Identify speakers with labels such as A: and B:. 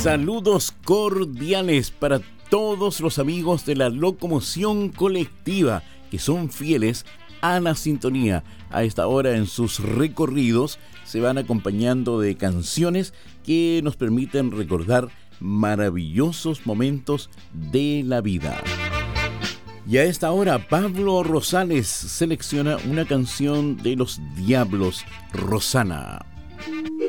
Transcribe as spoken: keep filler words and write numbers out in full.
A: Saludos cordiales para todos los amigos de la locomoción colectiva que son fieles a la sintonía. A esta hora en sus recorridos se van acompañando de canciones que nos permiten recordar maravillosos momentos de la vida. Y a esta hora Pablo Rosales selecciona una canción de Los Diablos, Rosana.